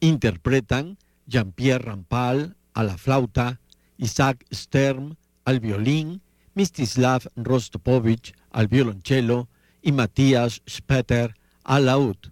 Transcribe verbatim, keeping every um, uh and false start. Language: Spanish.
Interpretan Jean-Pierre Rampal a la flauta, Isaac Stern al violín, Mstislav Rostropovich al violonchelo y Matías Speter al laúd.